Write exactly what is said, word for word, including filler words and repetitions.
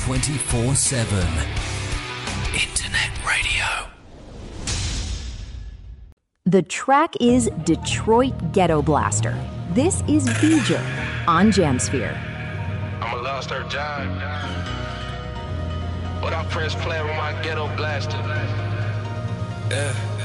twenty-four seven. Internet radio. The track is Detroit Ghetto Blaster. This is V'ger on Jamsphere. I'm a lost her John. But I press play with my ghetto blaster. Yeah.